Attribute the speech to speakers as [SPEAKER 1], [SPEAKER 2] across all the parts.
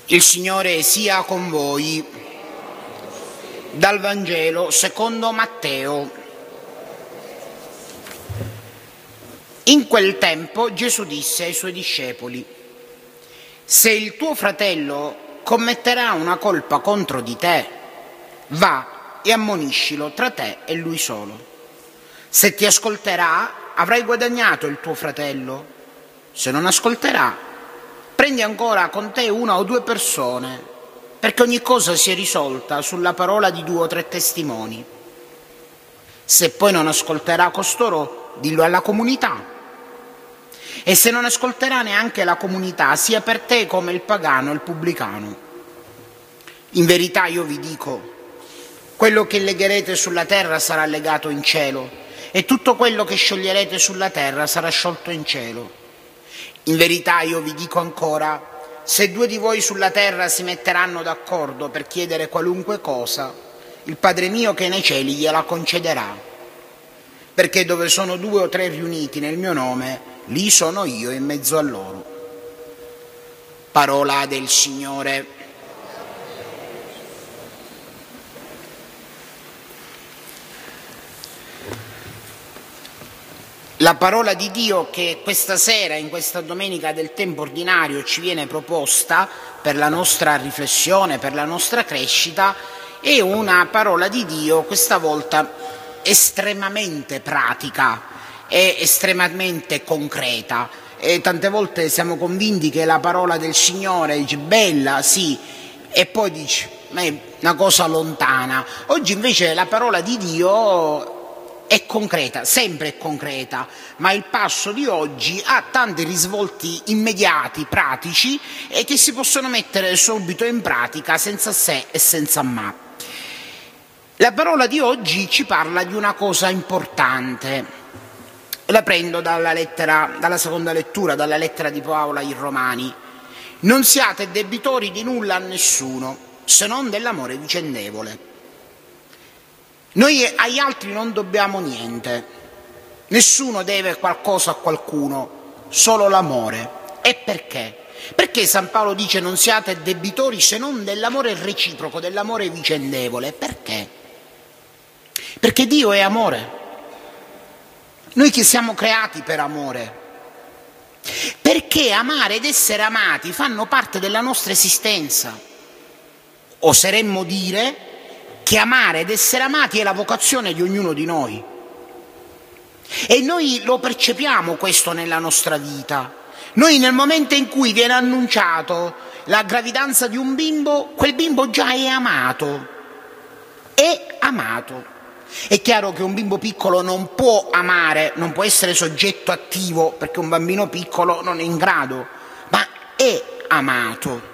[SPEAKER 1] Il Signore sia con voi. Dal Vangelo secondo Matteo. In quel tempo Gesù disse ai suoi discepoli: se il tuo fratello commetterà una colpa contro di te, va e ammoniscilo tra te e lui solo. Se ti ascolterà, avrai guadagnato il tuo fratello. Se non ascolterà, prendi ancora con te una o due persone, perché ogni cosa sia risolta sulla parola di 2 o 3 testimoni. Se poi non ascolterà costoro, dillo alla comunità. E se non ascolterà neanche la comunità, sia per te come il pagano e il pubblicano. In verità io vi dico, quello che legherete sulla terra sarà legato in cielo, e tutto quello che scioglierete sulla terra sarà sciolto in cielo. In verità io vi dico ancora, se 2 di voi sulla terra si metteranno d'accordo per chiedere qualunque cosa, il Padre mio che è nei cieli gliela concederà. Perché dove sono 2 o 3 riuniti nel mio nome, lì sono io in mezzo a loro. Parola del Signore. La parola di Dio che questa sera, in questa domenica del tempo ordinario, ci viene proposta per la nostra riflessione, per la nostra crescita, è una parola di Dio questa volta estremamente pratica e estremamente concreta. E tante volte siamo convinti che la parola del Signore dice bella, sì, e poi dice ma è una cosa lontana. Oggi invece la parola di Dio è concreta, sempre è concreta, ma il passo di oggi ha tanti risvolti immediati, pratici, e che si possono mettere subito in pratica senza se e senza ma. La parola di oggi ci parla di una cosa importante. La prendo dalla seconda lettura, dalla lettera di Paolo ai Romani. Non siate debitori di nulla a nessuno, se non dell'amore vicendevole. Noi agli altri non dobbiamo niente, nessuno deve qualcosa a qualcuno, solo l'amore. E perché? Perché San Paolo dice non siate debitori se non dell'amore reciproco, dell'amore vicendevole? Perché? Perché Dio è amore. Noi che siamo creati per amore. Perché amare ed essere amati fanno parte della nostra esistenza. Oseremmo dire che amare ed essere amati è la vocazione di ognuno di noi. E noi lo percepiamo questo nella nostra vita. Noi nel momento in cui viene annunciato la gravidanza di un bimbo, quel bimbo già è amato. È amato. È chiaro che un bimbo piccolo non può amare, non può essere soggetto attivo, perché un bambino piccolo non è in grado, ma è amato.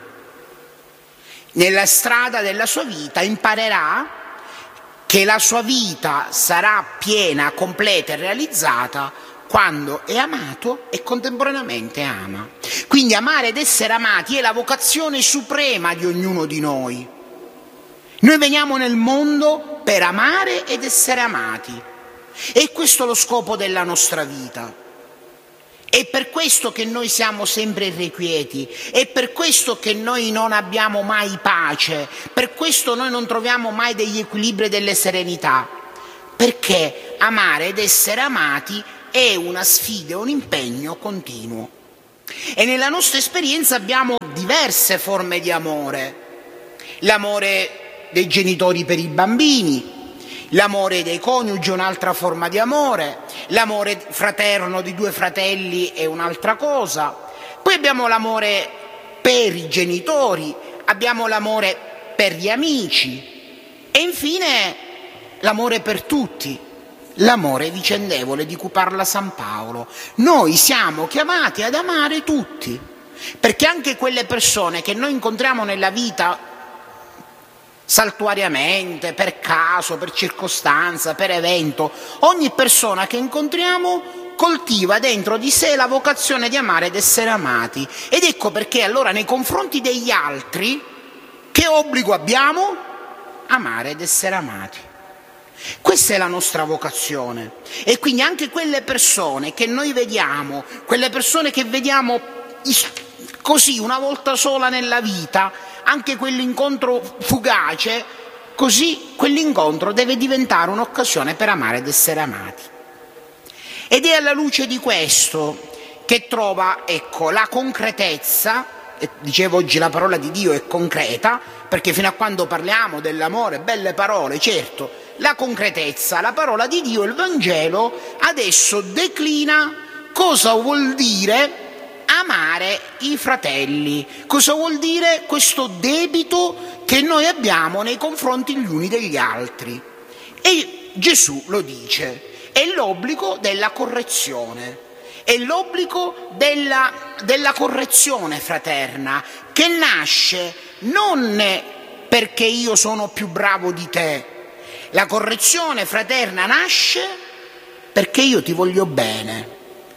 [SPEAKER 1] Nella strada della sua vita imparerà che la sua vita sarà piena, completa e realizzata quando è amato e contemporaneamente ama. Quindi amare ed essere amati è la vocazione suprema di ognuno di noi. Noi veniamo nel mondo per amare ed essere amati. E questo è lo scopo della nostra vita. È per questo che noi siamo sempre irrequieti, è per questo che noi non abbiamo mai pace, per questo noi non troviamo mai degli equilibri e delle serenità, perché amare ed essere amati è una sfida, un impegno continuo. E nella nostra esperienza abbiamo diverse forme di amore: l'amore dei genitori per i bambini, l'amore dei coniugi è un'altra forma di amore, l'amore fraterno di 2 fratelli è un'altra cosa, poi abbiamo l'amore per i genitori, abbiamo l'amore per gli amici e infine l'amore per tutti, l'amore vicendevole di cui parla San Paolo. Noi siamo chiamati ad amare tutti, perché anche quelle persone che noi incontriamo nella vita saltuariamente, per caso, per circostanza, per evento, ogni persona che incontriamo coltiva dentro di sé la vocazione di amare ed essere amati. Ed ecco perché allora nei confronti degli altri che obbligo abbiamo? Amare ed essere amati. Questa è la nostra vocazione. E quindi anche quelle persone che noi vediamo, quelle persone che vediamo Così, una volta sola nella vita, anche quell'incontro fugace, così quell'incontro deve diventare un'occasione per amare ed essere amati. Ed è alla luce di questo che trova, ecco, la concretezza. Dicevo oggi la parola di Dio è concreta, perché fino a quando parliamo dell'amore, belle parole, certo, la concretezza, la parola di Dio, il Vangelo, adesso declina cosa vuol dire amare i fratelli, cosa vuol dire questo debito che noi abbiamo nei confronti gli uni degli altri. E Gesù lo dice, è l'obbligo della correzione. È l'obbligo della correzione fraterna, che nasce non perché io sono più bravo di te. La correzione fraterna nasce perché io ti voglio bene.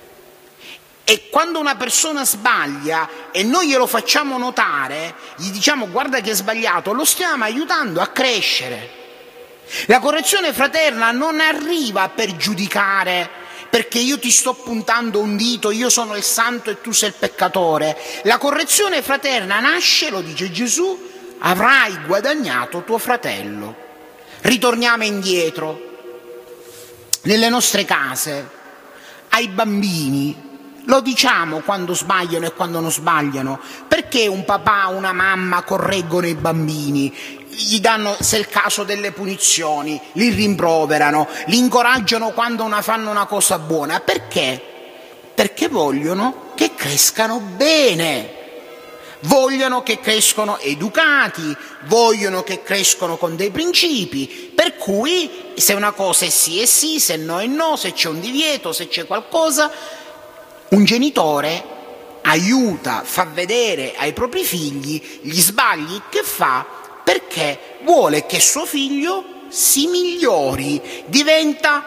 [SPEAKER 1] E quando una persona sbaglia e noi glielo facciamo notare, gli diciamo guarda che è sbagliato, lo stiamo aiutando a crescere. La correzione fraterna non arriva per giudicare, perché io ti sto puntando un dito, io sono il santo e tu sei il peccatore. La correzione fraterna nasce, lo dice Gesù, avrai guadagnato tuo fratello. Ritorniamo indietro, nelle nostre case, ai bambini, lo diciamo quando sbagliano e quando non sbagliano. Perché un papà o una mamma correggono i bambini? Gli danno, se è il caso, delle punizioni, li rimproverano, li incoraggiano quando fanno una cosa buona. Perché? Perché vogliono che crescano bene, vogliono che crescano educati, vogliono che crescano con dei principi, per cui se una cosa è sì, se no è no, se c'è un divieto, se c'è qualcosa, un genitore aiuta, fa vedere ai propri figli gli sbagli che fa, perché vuole che suo figlio si migliori, diventa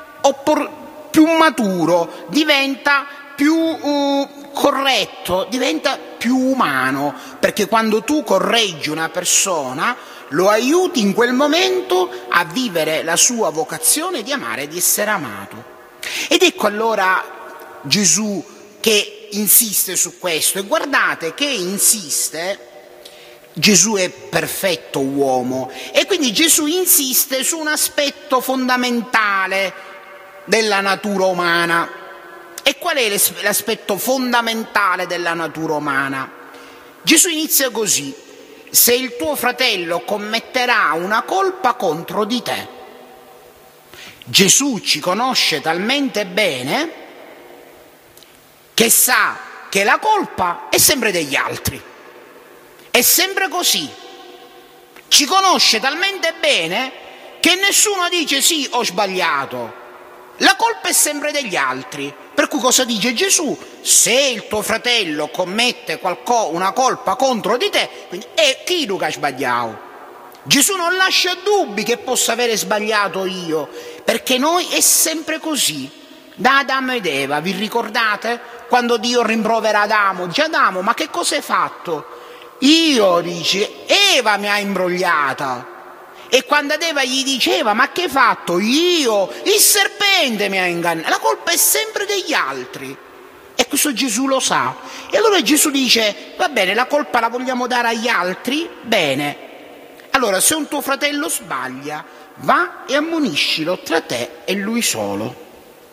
[SPEAKER 1] più maturo, diventa più corretto, diventa più umano, perché quando tu correggi una persona lo aiuti in quel momento a vivere la sua vocazione di amare e di essere amato. Ed ecco allora Gesù che insiste su questo, e guardate che insiste. Gesù è perfetto uomo e quindi Gesù insiste su un aspetto fondamentale della natura umana. E qual è l'aspetto fondamentale della natura umana? Gesù inizia così: se il tuo fratello commetterà una colpa contro di te. Gesù ci conosce talmente bene che sa che la colpa è sempre degli altri. È sempre così. Ci conosce talmente bene che nessuno dice sì, ho sbagliato. La colpa è sempre degli altri. Per cui cosa dice Gesù? Se il tuo fratello commette una colpa contro di te, quindi è chi tu che ha sbagliato. Gesù non lascia dubbi che possa avere sbagliato io, perché noi è sempre così. Da Adamo ed Eva, vi ricordate? Quando Dio rimprovera Adamo, dice Adamo, ma che cosa hai fatto? Io, dice, Eva mi ha imbrogliata. E quando Eva gli diceva, ma che hai fatto? Io, il serpente mi ha ingannato. La colpa è sempre degli altri. E questo Gesù lo sa. E allora Gesù dice, va bene, la colpa la vogliamo dare agli altri? Bene. Allora, se un tuo fratello sbaglia, va e ammoniscilo tra te e lui solo.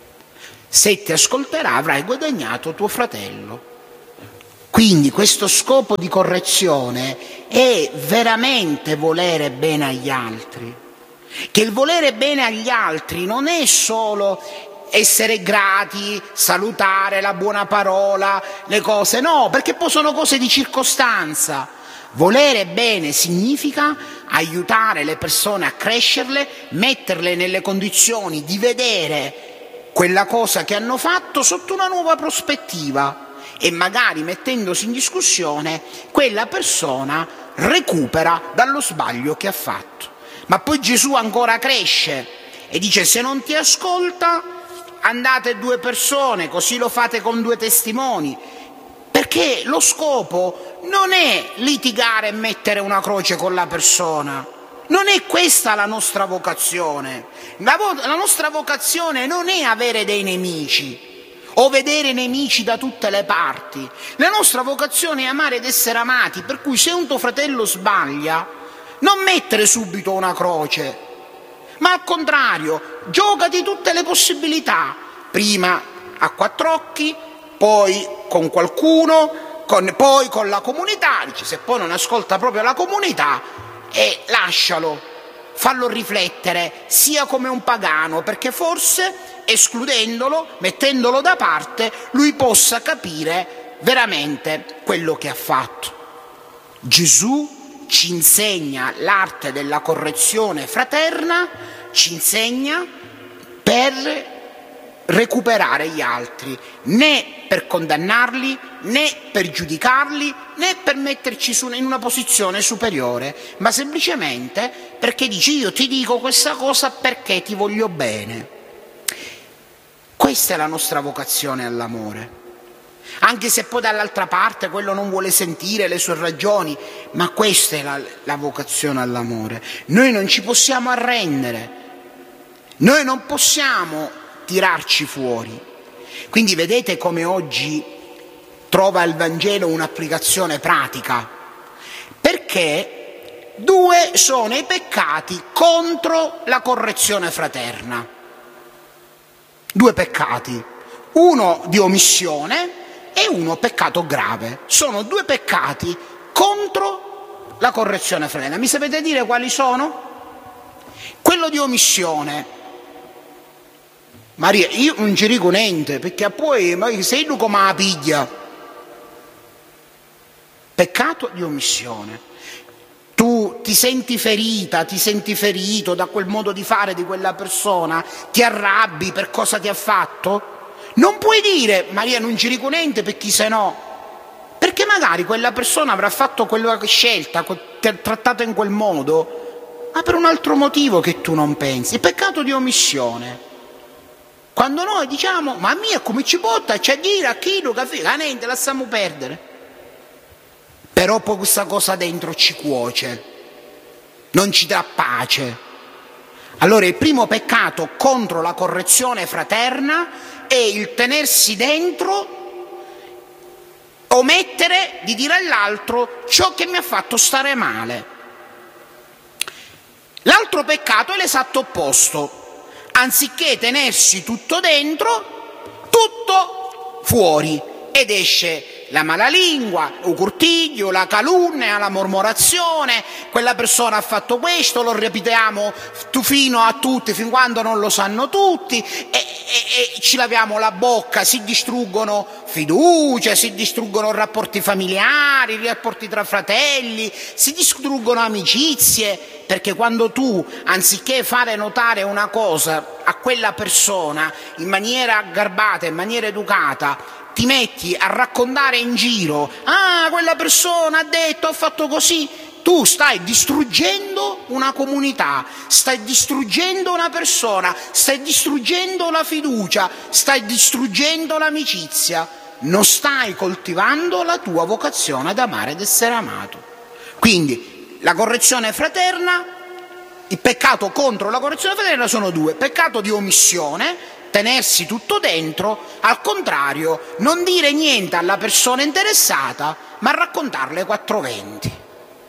[SPEAKER 1] Se ti ascolterà, avrai guadagnato tuo fratello. Quindi questo scopo di correzione è veramente volere bene agli altri, che il volere bene agli altri non è solo essere grati, salutare, la buona parola, le cose, no, perché poi sono cose di circostanza. Volere bene significa aiutare le persone a crescerle, metterle nelle condizioni di vedere quella cosa che hanno fatto sotto una nuova prospettiva. E magari mettendosi in discussione quella persona recupera dallo sbaglio che ha fatto. Ma poi Gesù ancora cresce e dice se non ti ascolta andate 2 persone, così lo fate con 2 testimoni, perché lo scopo non è litigare e mettere una croce con la persona, non è questa la nostra vocazione. La nostra vocazione non è avere dei nemici. o vedere nemici da tutte le parti. La nostra vocazione è amare ed essere amati, per cui se un tuo fratello sbaglia, non mettere subito una croce, ma al contrario, giocati tutte le possibilità, prima a quattro occhi, poi con qualcuno, poi con la comunità, dice, se poi non ascolta proprio la comunità, e lascialo, fallo riflettere, sia come un pagano, perché forse escludendolo, mettendolo da parte, lui possa capire veramente quello che ha fatto. Gesù ci insegna l'arte della correzione fraterna, ci insegna per recuperare gli altri, né per condannarli, né per giudicarli, né per metterci in una posizione superiore, ma semplicemente perché dice: io ti dico questa cosa perché ti voglio bene. Questa è la nostra vocazione all'amore, anche se poi dall'altra parte quello non vuole sentire le sue ragioni, ma questa è la vocazione all'amore. Noi non ci possiamo arrendere, noi non possiamo tirarci fuori. Quindi vedete come oggi trova il Vangelo un'applicazione pratica, perché due sono i peccati contro la correzione fraterna. Due peccati, uno di omissione e uno peccato grave. Sono due peccati contro la correzione fraterna. Mi sapete dire quali sono? Quello di omissione. Maria, io non ci dico niente, perché poi sei tu come la piglia. Peccato di omissione. Tu ti senti ferita, ti senti ferito da quel modo di fare di quella persona, ti arrabbi per cosa ti ha fatto? Non puoi dire: Maria, non ci dico niente, perché se no, perché magari quella persona avrà fatto quella scelta, ti ha trattato in quel modo, ma per un altro motivo che tu non pensi. Il peccato di omissione. Quando noi diciamo: ma mia, come ci porta a dire a chi lo capisce, niente, lasciamo perdere. Però poi questa cosa dentro ci cuoce, non ci dà pace. Allora il primo peccato contro la correzione fraterna è il tenersi dentro, omettere di dire all'altro ciò che mi ha fatto stare male. L'altro peccato è l'esatto opposto: anziché tenersi tutto dentro, tutto fuori, ed esce la malalingua, il curtiglio, la calunnia, la mormorazione. Quella persona ha fatto questo, lo ripetiamo fino a tutti, fin quando non lo sanno tutti, e ci laviamo la bocca, si distruggono fiducie, si distruggono rapporti familiari, rapporti tra fratelli, si distruggono amicizie, perché quando tu, anziché fare notare una cosa a quella persona in maniera garbata, in maniera educata, ti metti a raccontare in giro: ah, quella persona ha detto, ha fatto così. Tu stai distruggendo una comunità, stai distruggendo una persona, stai distruggendo la fiducia, stai distruggendo l'amicizia, non stai coltivando la tua vocazione ad amare ed essere amato. Quindi la correzione fraterna, il peccato contro la correzione fraterna sono due: peccato di omissione, tenersi tutto dentro, al contrario non dire niente alla persona interessata, ma raccontarle 420.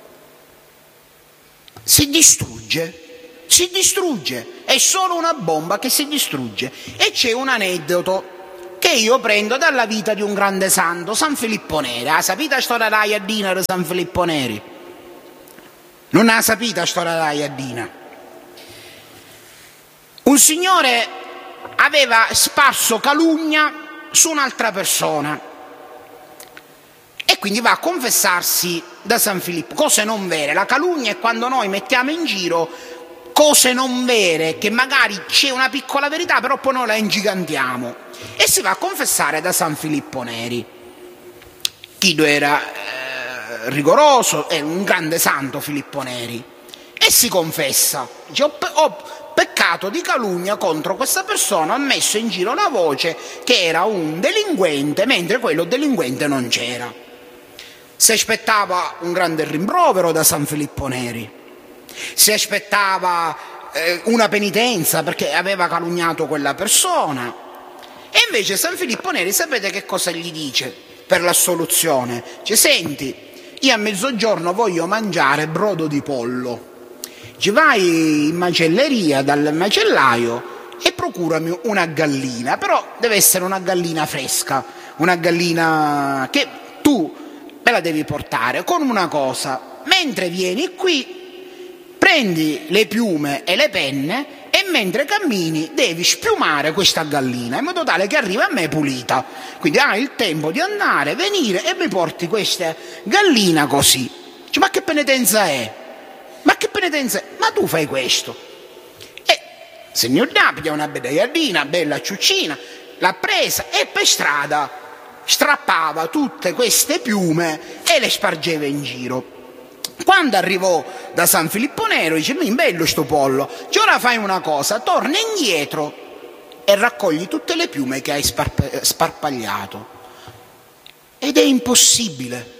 [SPEAKER 1] Si distrugge, è solo una bomba che si distrugge. E c'è un aneddoto che io prendo dalla vita di un grande santo, San Filippo Neri. La sapete la storia della Iardina di San Filippo Neri? Non la sapete la storia della Iardina? Un signore aveva sparso calunnia su un'altra persona e quindi va a confessarsi da San Filippo. Cose non vere. La calunnia è quando noi mettiamo in giro cose non vere, che magari c'è una piccola verità, però poi noi la ingigantiamo. E si va a confessare da San Filippo Neri. Guido era rigoroso, è un grande santo Filippo Neri, e si confessa. Dice: ho peccato di calunnia contro questa persona, ha messo in giro la voce che era un delinquente, mentre quello delinquente non c'era. Si aspettava un grande rimprovero da San Filippo Neri, si aspettava una penitenza perché aveva calunniato quella persona, E invece San Filippo Neri, sapete che cosa gli dice per l'assoluzione? Dice: senti, io a mezzogiorno voglio mangiare brodo di pollo. Ci vai in macelleria dal macellaio e procurami una gallina, però deve essere una gallina fresca, una gallina che tu me la devi portare con una cosa: mentre vieni qui prendi le piume e le penne e mentre cammini devi spiumare questa gallina in modo tale che arriva a me pulita. Quindi hai il tempo di andare, venire e mi porti questa gallina così. Dice: ma che penitenza è? Ma che penitenza è? Ma tu fai questo. E signor Napoli, una bella gallina, bella ciuccina, l'ha presa e per strada strappava tutte queste piume e le spargeva in giro. Quando arrivò da San Filippo Nero dice: bello sto pollo. Dice: ora fai una cosa, torna indietro e raccogli tutte le piume che hai sparpagliato. Ed è impossibile.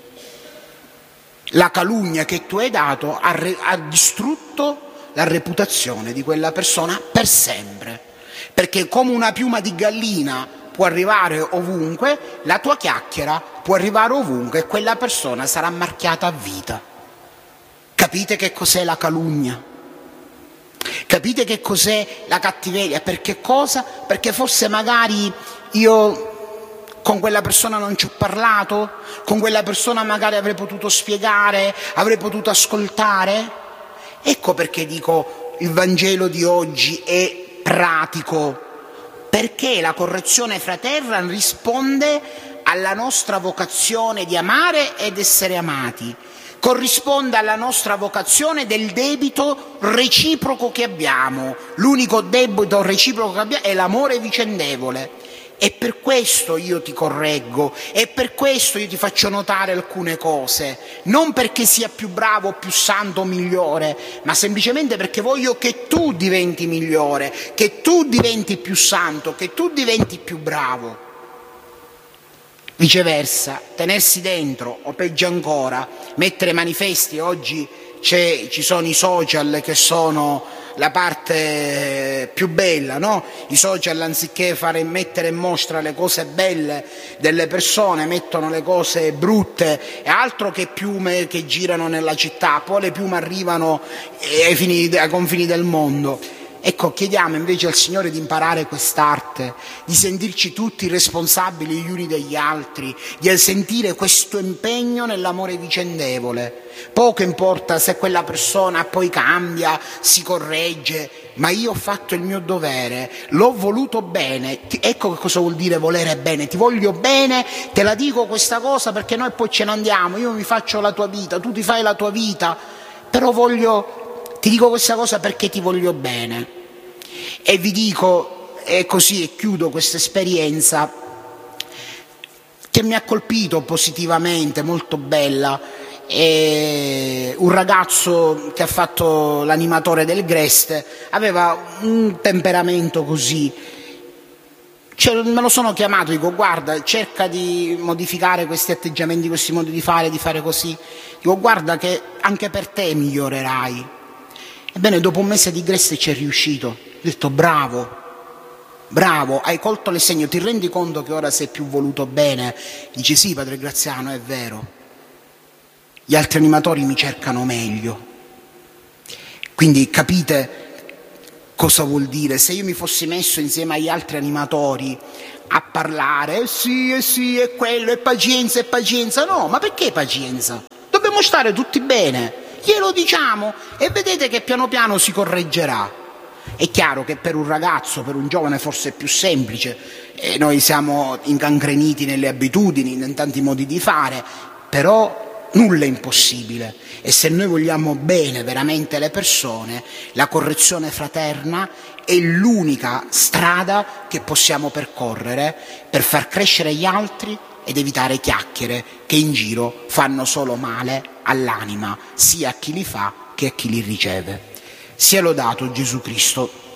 [SPEAKER 1] La calunnia che tu hai dato ha distrutto la reputazione di quella persona per sempre, perché come una piuma di gallina può arrivare ovunque, la tua chiacchiera può arrivare ovunque e quella persona sarà marchiata a vita. Capite che cos'è la calunnia? Capite che cos'è la cattiveria? Per che cosa? Perché forse magari io con quella persona non ci ho parlato, con quella persona magari avrei potuto spiegare, avrei potuto ascoltare. Ecco perché dico il Vangelo di oggi è pratico, perché la correzione fraterna risponde alla nostra vocazione di amare ed essere amati, corrisponde alla nostra vocazione del debito reciproco che abbiamo. L'unico debito reciproco che abbiamo è l'amore vicendevole. E per questo io ti correggo, e per questo io ti faccio notare alcune cose, non perché sia più bravo, più santo o migliore, ma semplicemente perché voglio che tu diventi migliore, che tu diventi più santo, che tu diventi più bravo. Viceversa, tenersi dentro, o peggio ancora, mettere manifesti. Oggi ci sono i social che sono la parte più bella, no? I social, anziché mettere in mostra le cose belle delle persone, mettono le cose brutte, e altro che piume che girano nella città, poi le piume arrivano ai confini del mondo. Ecco, chiediamo invece al Signore di imparare quest'arte, di sentirci tutti responsabili gli uni degli altri, di sentire questo impegno nell'amore vicendevole. Poco importa se quella persona poi cambia, si corregge, ma io ho fatto il mio dovere, l'ho voluto bene. Ecco che cosa vuol dire volere bene: ti voglio bene, te la dico questa cosa perché noi poi ce ne andiamo, io mi faccio la tua vita, tu ti fai la tua vita, però ti dico questa cosa perché ti voglio bene. E vi dico, e così e chiudo questa esperienza che mi ha colpito positivamente, molto bella. Un ragazzo che ha fatto l'animatore del Grest aveva un temperamento così. Me lo sono chiamato, dico: guarda, cerca di modificare questi atteggiamenti, questi modi di fare così. Dico: guarda che anche per te migliorerai. Ebbene, dopo un mese di Grest ci è riuscito. Ho detto: bravo, hai colto il segno, ti rendi conto che ora sei più voluto bene? Dice: sì, padre Graziano, è vero, gli altri animatori mi cercano meglio. Quindi capite cosa vuol dire? Se io mi fossi messo insieme agli altri animatori a parlare, sì, è quello, è pazienza, no, ma perché pazienza? Dobbiamo stare tutti bene, glielo diciamo e vedete che piano piano si correggerà. È chiaro che per un ragazzo, per un giovane forse è più semplice, noi siamo incancreniti nelle abitudini, in tanti modi di fare, però nulla è impossibile. E se noi vogliamo bene veramente le persone, la correzione fraterna è l'unica strada che possiamo percorrere per far crescere gli altri ed evitare chiacchiere che in giro fanno solo male all'anima, sia a chi li fa che a chi li riceve. Sia lodato Gesù Cristo.